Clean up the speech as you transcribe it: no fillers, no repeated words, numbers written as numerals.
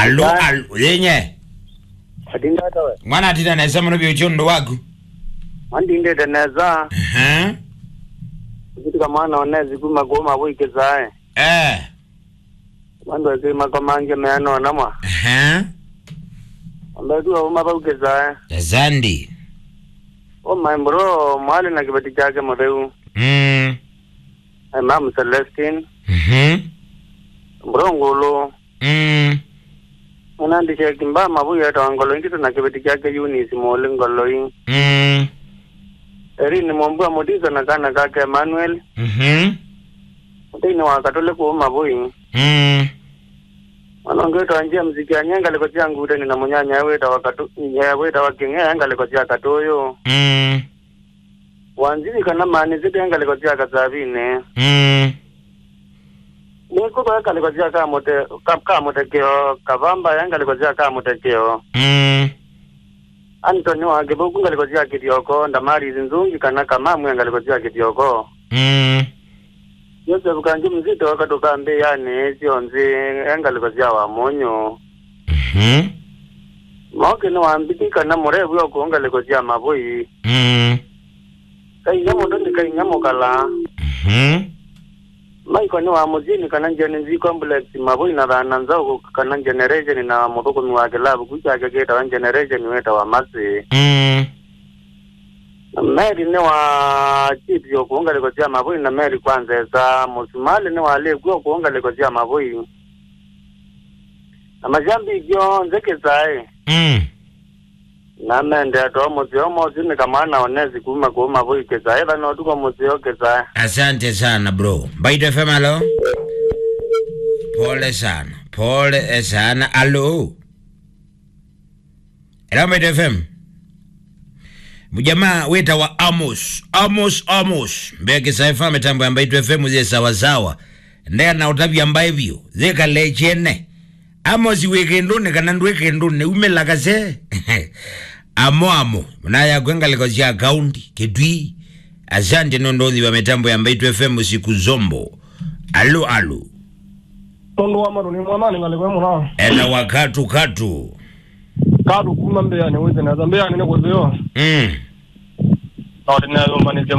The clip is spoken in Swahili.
Allo yenye. Adinda tawe. Mwana atina na sema no chondo wagu. Mandinde teneza. Kitu kama naonezi kuma goma wiki zae. Mando eke makomange meano namwa. Ambedu wa umaba wiki zae. Zandi. O mbro mwale na kibati chake modeu. Mama Celestine. Mbro ngolo. Unandi chekimba mabuya ya tawangolo ingitu na kibati chake Eunice mole ngolo Eri ni mwambua modiza na kana kake Emmanuel. Mutini wakatole kuhu mabui. Manongeto anjia mziki ya nyenga liko chia ngude ni na munyanya ya weta wakinge ya liko chia katoyo. Wanzini kana mani ziti ya liko chia kasabine. Niko kwa liko chia kamote keo kavamba ya liko chia kamote keo. Antonio wagebuku ngalikojia kitioko ndamari zinzungi kana kamamu ngalikojia kitioko. Yose bukanji mzito wakatoka mbe yani sionzi ngalikojia wa monyo. Mauke no ambiki kana morebu yoko ngalikojia maboi. Kai nyamo dondi kai nyamo kala. Maiko ni wa muzini kana njeni nziko complex maboi na nanzao kana generation na motoko miwagelabu kucha agegeta wa generation weta wa masi. Meri ni wa chipi yo kuunga likojia maboi na meri kwanza eza musumali ni wa alikuwa kuunga likojia maboi. Na majambi igyo nzeke zae. Na mende ato mozi ni kama onezi kuuma maboi kezae na otuko mozio kezae. Asante sana bro. Baito FM alo. Pole sana. Alo. Hello Baito FM. Mjamaa weta wa Amos. Mbeke saifa metambo ya Baito FM uze sawa. Ndea na utabi amba hivyo. Zeka lechene. Amos wekendone kanandu wekendone umelakase. Amo. Mnaya kwenga likosia account. Kedui. Asante nondozi wa metambo ya Baito FM usiku zombo. Alo. Tondo wa maru ni mwanani ngalikwe mwana. Ena wakatu. Katu kumambe ya ni weze na zambe ya ni nekozeo. Na ordinary